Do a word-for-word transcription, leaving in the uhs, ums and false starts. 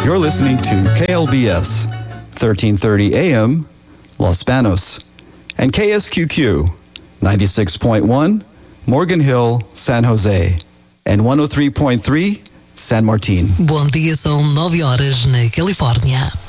You're listening to K L B S, thirteen thirty A M, Los Banos, and K S Q Q, ninety-six point one, Morgan Hill, San Jose, and one oh three point three, San Martin. Bom dia, são nove horas na Califórnia.